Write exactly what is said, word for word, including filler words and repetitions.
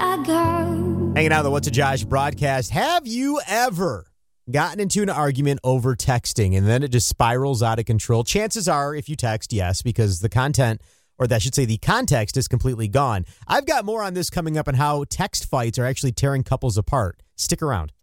a girl. Hanging out on the What's a Josh broadcast. Have you ever gotten into an argument over texting and then it just spirals out of control? Chances are, if you text, yes, because the content, or that should say the context, is completely gone. I've got more on this coming up and how text fights are actually tearing couples apart. Stick around.